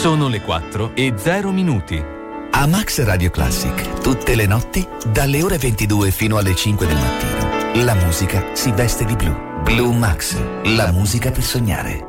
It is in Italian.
Sono le 4:0. A Max Radio Classic, tutte le notti, dalle ore 22 fino alle 5 del mattino, la musica si veste di blu. Blue Max, la musica per sognare.